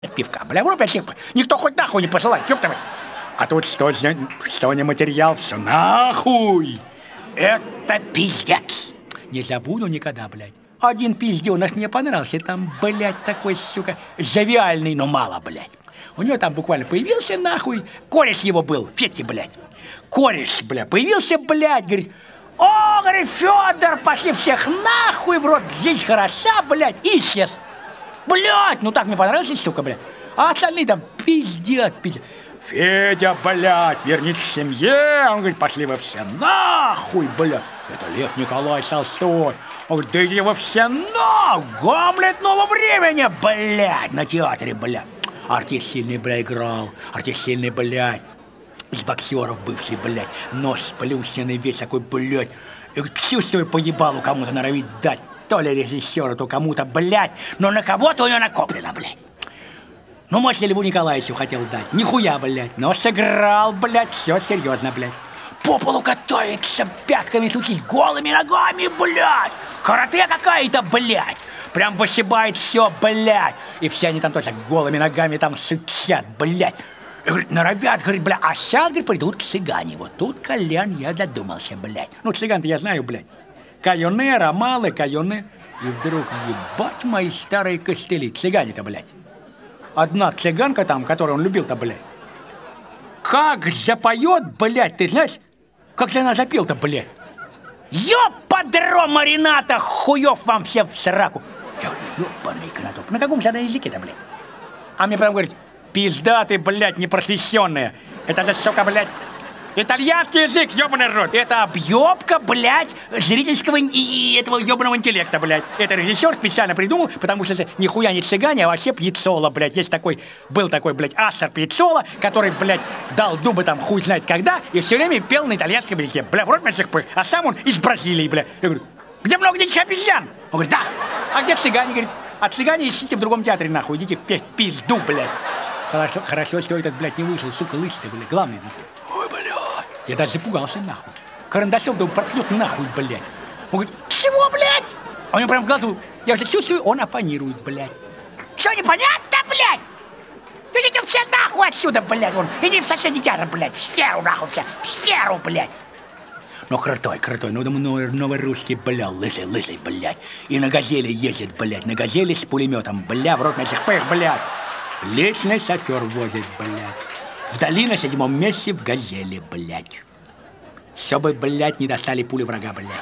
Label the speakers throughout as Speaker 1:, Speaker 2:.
Speaker 1: пивка, бля, врубь всех, никто хоть нахуй не посылает, ёптовый. А тут что не материал, все нахуй. Это пиздец. Не забуду никогда, блядь. Один пиздёнок мне понравился, там, блядь, такой, сука, завиальный, но мало, блядь. У него там буквально появился, нахуй, кореш его был, Федьки, блядь. Кореш, бля, появился, блядь, говорит, о, говорит, Федор, пошли всех нахуй в рот, жизнь хороша, блядь, и исчез. Блядь, ну так мне понравился, сука, блядь. А остальные там пиздят. Федя, блядь, вернись к семье. Он говорит, пошли вы все нахуй, блядь. Это Лев Николаевич Толстой. Он говорит, да иди вы все нахуй. Гамлет нового времени, блядь, на театре, блядь. Артист сильный, блядь, играл. Артист сильный, блядь. Из боксеров бывший, блядь. Нос сплющенный весь такой, блядь. И чувствую, поебалу кому-то норовит дать. То ли режиссеру, то кому-то, блядь. Но на кого-то у него накоплено, блядь. Ну, может, Льву Николаевичу хотел дать. Нихуя, блядь. Но сыграл, блядь, все серьезно, блядь. По полу катается, пятками стучит, голыми ногами, блядь. Карате какая-то, блядь. Прям вышибает все, блядь. И все они там точно голыми ногами там сучат, блядь. И, говорит, норовят, говорит, блядь, а сейчас, говорит, придут к цыгане. Вот тут, Колян, я додумался, блядь. Ну, цыган-то я знаю, блядь. Кайоне, ромалы, кайоне. И вдруг, ебать мои старые костыли, цыгане-то, блядь. Одна цыганка там, которую он любил-то, блядь. Как запоет, блядь, ты знаешь, как же она запел-то, блядь. Ёпадром, Марината, хуёв вам всем в сраку. Я говорю, ёбаный конотоп, на каком же она языке-то, блядь? А мне прям говорит, пизда ты, блядь, непросвещенная. Это же, сука, блядь, итальянский язык, ёбаный рот. Это объёбка, блядь, зрительского и этого ёбаного интеллекта, блядь. Это режиссер специально придумал, потому что это нихуя не цыгане, а вообще Пьяццола, блядь. Есть такой, был такой, блядь, Астор Пьяццола, который, блядь, дал дубы там хуй знает когда, и все время пел на итальянском языке. Бля, в рот меня всех пых. А сам он из Бразилии, бля. Я говорю, где много диких обезьян? Он говорит, да. А где цыгане? Говорит, а цыгане ищите в другом театре, нахуй. Идите в пизду, блядь. Хорошо, что этот, блядь, не вышел, сука, лысый, блядь, главный, нахуй. Я даже запугался, нахуй. Карандашом да проткнет нахуй, блядь. Он говорит, чего, блядь? А у него прям в глазу, я уже чувствую, он оппонирует, блядь. Что, непонятно, блядь? Идите все нахуй отсюда, блядь, вон. Иди в соседний театр, блядь, в сферу, нахуй, все, в сферу, блядь. Ну, крутой, ну, новорусский, бля, лысый, блядь. И на газели ездит, блядь, на газели с пулеметом, бля, в рот на всех пых, блядь. Личный шофер возит, блядь. Вдали на 7-м месте в газели, блядь. Чтобы, блядь, не достали пули врага, блядь.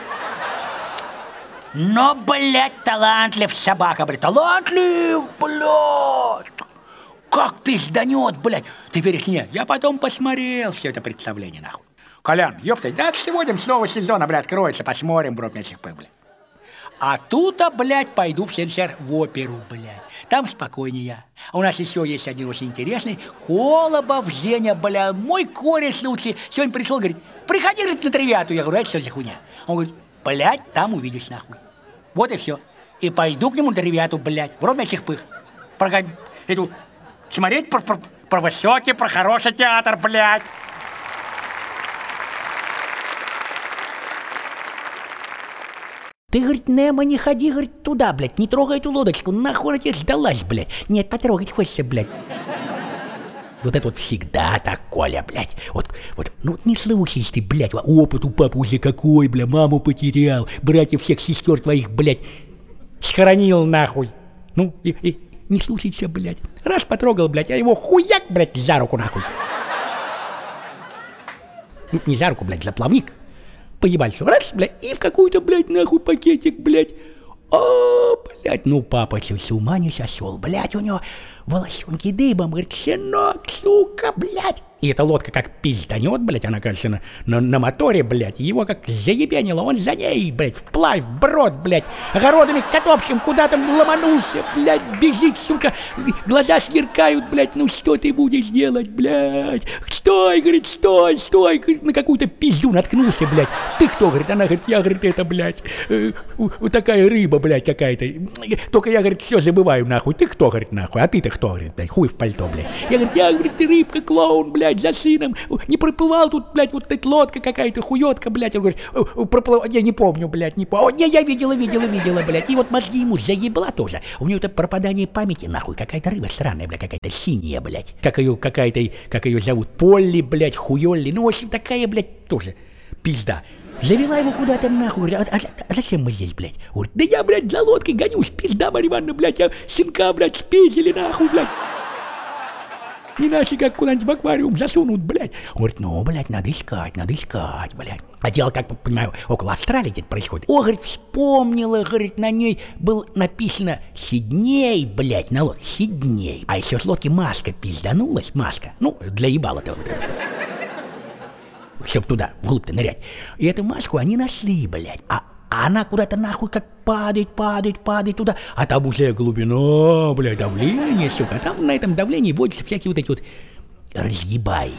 Speaker 1: Но, блядь, талантлив собака, блядь. Талантлив, блядь. Как пизданет, блядь. Ты веришь мне? Я потом посмотрел все это представление, нахуй. Колян, ёпта, да сегодня с нового сезона, блядь, откроется. Посмотрим, бро, на всех пых, блядь. А тут-то, блядь, пойду в СССР в оперу, блядь. Там спокойнее. А у нас еще есть один очень интересный. Колобов Женя, бля, мой кореш лучший. Сегодня пришел, говорит, приходи, говорит, на тривиату. Я говорю, это что за хуйня? Он говорит, блядь, там увидишь, нахуй. Вот и все. И пойду к нему на тривиату, блядь, в рот этих пых. Смотреть про высокий, про хороший театр, блядь.
Speaker 2: Ты, говорит, Немо, не ходи, говорит, туда, блядь, не трогай эту лодочку, нахуй она тебе сдалась, блядь. Нет, потрогать хочется, блядь. Вот это вот всегда так, Коля, блядь. Вот, ну не слушайся ты, блядь, опыт у папы уже какой, бля, маму потерял, братьев всех сестер твоих, блядь, схоронил, нахуй. Ну, и не слушайся, блядь. Раз потрогал, блядь, а его хуяк, блядь, за руку, нахуй. Ну, не за руку, блядь, за плавник. Поебать все, раз, блядь, и в какой-то, блядь, нахуй пакетик, блядь. О, блядь, ну папа с ума не сошел, блядь, у него волосенки дыбом, говорит, сынок, сука, блядь. И эта лодка как пизданет, блядь, она, кажется, на моторе, блядь, его как заебенило, он за ней, блядь, вплавь, вброд, блядь, огородами Котовским куда-то ломанулся, блядь, бежит, сука, глаза сверкают, блядь, ну что ты будешь делать, блядь, стой, говорит, стой, говорит, на какую-то пизду наткнулся, блядь, ты кто, говорит, она, говорит, я, говорит, это, блядь, вот такая рыба, блядь, какая-то, только я, говорит, все забываю, нахуй, ты кто, говорит, нахуй, а ты-то кто, говорит, блядь, хуй в пальто, блядь, я, говорит, ты рыбка, клоун, блядь, блядь, за сыном. Не проплывал тут, блядь, вот эта лодка какая-то, хуётка, блядь. Он говорит, проплывал, я не помню, блядь, не помню. Не, я видела, блядь. И вот мозги ему заебла тоже. У него это пропадание памяти, нахуй. Какая-то рыба сраная, блядь, какая-то синяя, блядь. Как ее зовут, Полли, блядь, Хуёлли. Ну, в общем, такая, блядь, тоже пизда. Завела его куда-то нахуй, говорит, а зачем мы здесь, блядь? Говорит, да я, блядь, за лодкой гонюсь, пизда, Марья Ивановна, блядь, я сынка, блядь, спиздили нахуй, блядь. Иначе как куда-нибудь в аквариум засунут, блядь. Он говорит, ну, блядь, надо искать, блядь. А дело, как понимаю, около Австралии где-то происходит. О, говорит, вспомнила, говорит, на ней было написано Сидней, блядь, на лодке, Сидней. А еще с лодки маска пизданулась, маска, ну, для ебала-то вот это. Чтоб туда, вглубь-то нырять. И эту маску они нашли, блядь. А она куда-то нахуй как падает туда. А там уже глубина, блядь, давление, сука. А там на этом давлении водятся всякие вот эти вот разъебаи.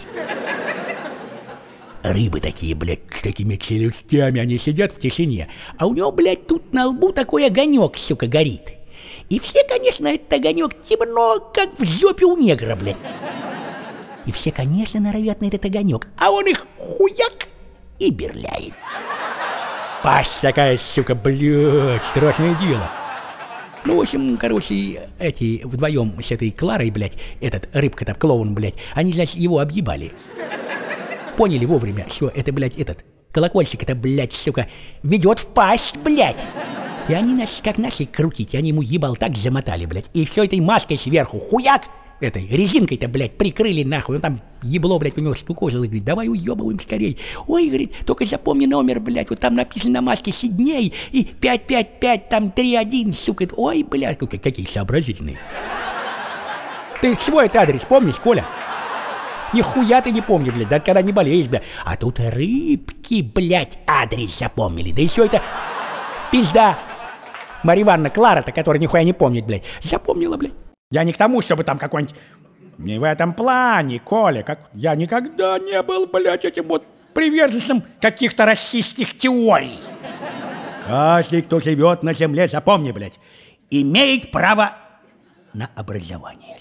Speaker 2: Рыбы такие, блядь, с такими челюстями. Они сидят в тишине. А у него, блядь, тут на лбу такой огонек, сука, горит. И все, конечно, этот огонек темно, как в жопе у негра, блядь. И все, конечно, норовят на этот огонек, а он их хуяк и берляет. Пасть такая, сука, блядь, страшное дело. Ну, в общем, короче, эти вдвоем с этой Кларой, блядь, этот рыбка-то, клоун, блядь, они, значит, его объебали. Поняли вовремя, что это, блядь, этот колокольчик, это, блядь, сука, ведет в пасть, блядь. И они, значит, как начали крутить, они ему ебал так замотали, блядь, и все этой маской сверху, хуяк, этой резинкой-то, блядь, прикрыли нахуй. Он там ебло, блядь, у него скукожило. Говорит, давай уебываем скорей. Ой, говорит, только запомни номер, блядь. Вот там написано на маске Сидней и 555, там 31, сука. Ой, блядь, какие сообразительные. Ты свой этот адрес помнишь, Коля? Нихуя ты не помнишь, блядь, да когда не болеешь, блядь. А тут рыбки, блядь, адрес запомнили. Да еще это пизда Марья Ивановна Клара-то, которая нихуя не помнит, блядь. Запомнила, блядь. Я не к тому, чтобы там какой-нибудь... Не в этом плане, Коля, как... Я никогда не был, блядь, этим вот приверженцем каких-то расистских теорий. Каждый, кто живет на земле, запомни, блядь, имеет право на образование.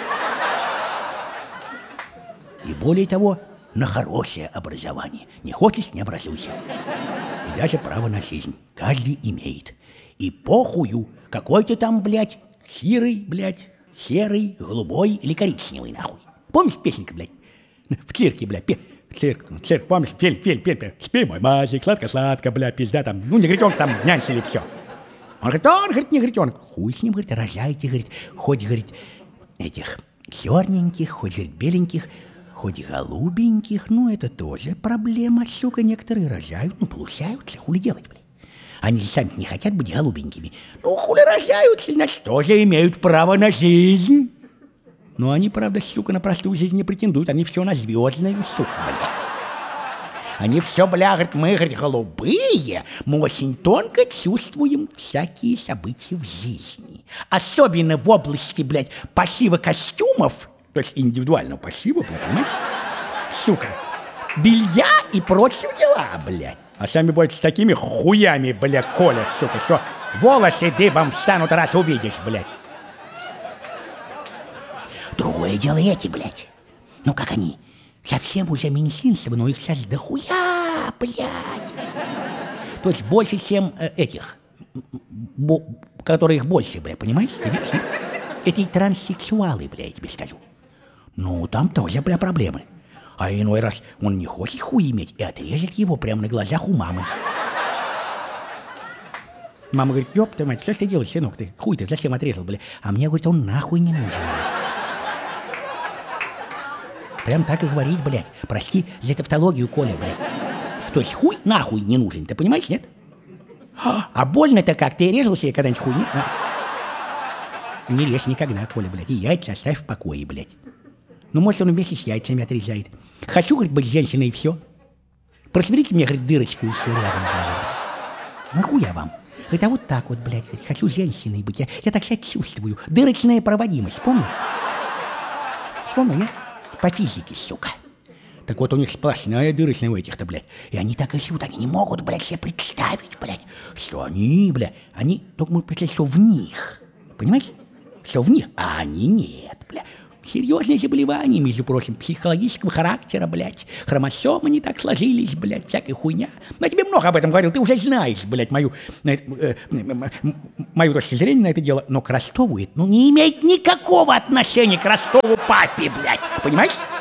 Speaker 2: И более того, на хорошее образование. Не хочешь, не образуйся. И даже право на жизнь каждый имеет. И похую, какой ты там, блядь, сирый, блядь, серый, голубой или коричневый, нахуй. Помнишь песенка, блядь? В цирке, блядь, цирк, помнишь? Фильм. Спи, мой мазик, сладко-сладко, блядь, пизда там. Ну, негритенка там нянчили, все. Он говорит, негритенок. Хуй с ним, говорит, рожайте, говорит, хоть, говорит, этих черненьких, хоть, говорит, беленьких, хоть голубеньких. Ну, это тоже проблема, сука, некоторые рожают, ну, получаются, хули делать, блядь. Они сами не хотят быть голубенькими. Ну, хули рожаются, значит, тоже имеют право на жизнь. Но они, правда, сука, на простую жизнь не претендуют. Они все на звездную, сука, блядь. Они все, бля, говорят, мы, говорит, голубые. Мы очень тонко чувствуем всякие события в жизни. Особенно в области, блядь, пошива костюмов. То есть индивидуального пошива, блядь, понимаешь? Сука. Белья и прочие дела, блядь. А сами будете с такими хуями, блядь, Коля, сука, что волосы дыбом встанут, раз увидишь, блядь. Другое дело эти, блядь. Ну как они? Совсем уже меньшинство, но их сейчас дохуя, блядь. То есть больше, чем этих, которых больше, блядь, понимаешь? Ты видишь, нет? Эти транссексуалы, блядь, я тебе скажу. Ну, там тоже, блядь, проблемы. А иной раз он не хочет хуй иметь и отрежет его прямо на глазах у мамы. Мама говорит, ёб ты мать, что ж ты делаешь, сынок, ты хуй ты зачем отрезал, бля? А мне, говорит, он нахуй не нужен, бля. Прям так и говорить, блядь. Прости за тавтологию, Коля, блядь. То есть хуй нахуй не нужен, ты понимаешь, нет? А больно-то как, ты резал себе когда-нибудь хуй, нет? Не режь никогда, Коля, блядь, и яйца оставь в покое, блядь. Ну, может, он вместе с яйцами отрезает. Хочу, говорит, быть женщиной, и все. Просверите мне, говорит, дырочку еще рядом, блядь. Нахуя вам? Говорит, а вот так вот, блядь, говорит, хочу женщиной быть. Я так себя чувствую. Дырочная проводимость, помню? Вспомнил, нет? По физике, сука. Так вот, у них сплошная дырочная у этих-то, блядь. И они так и живут, они не могут, блядь, себе представить, блядь, что они, блядь, они только могут представить, что в них. Понимаете? Что в них, а они нет, блядь. Серьезные заболевания, между прочим, психологического характера, блядь. Хромосомы не так сложились, блядь, всякая хуйня. Я тебе много об этом говорил, ты уже знаешь, блядь, мою точку зрения на это дело. Но к Ростову это, не имеет никакого отношения к Ростову папе, блядь. Понимаешь?